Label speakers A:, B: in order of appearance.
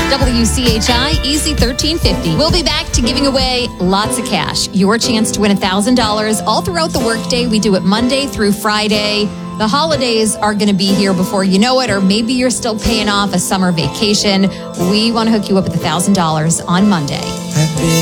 A: WCHI Easy 1350. We'll be back to giving away lots of cash. Your chance to win $1,000 all throughout the workday. We do it Monday through Friday. The holidays are going to be here before you know it, or maybe you're still paying off a summer vacation. We want to hook you up with $1,000 on Monday.